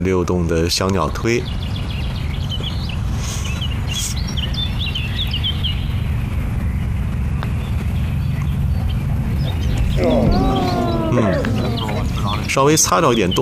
溜动的小鸟推。稍微擦着一点动。